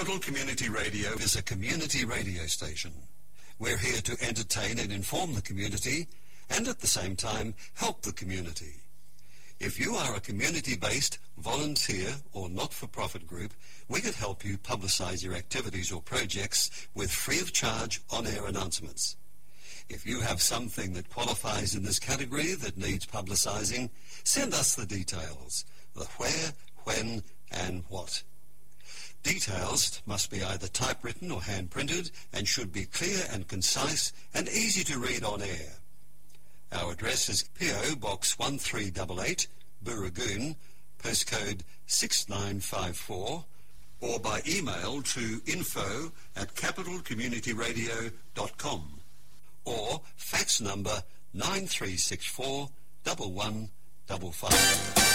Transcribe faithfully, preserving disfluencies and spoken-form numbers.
Capital Community Radio is a community radio station. We're here to entertain and inform the community and at the same time help the community. If you are a community-based, volunteer or not-for-profit group, we could help you publicise your activities or projects with free of charge on-air announcements. If you have something that qualifies in this category that needs publicising, send us the details, the where, when and what. Details must be either typewritten or hand-printed and should be clear and concise and easy to read on air. Our address is P O Box one three eight eight, Booragoon, postcode six nine five four, or by email to info at capital community radio dot com, or fax number nine three six four, one one five five.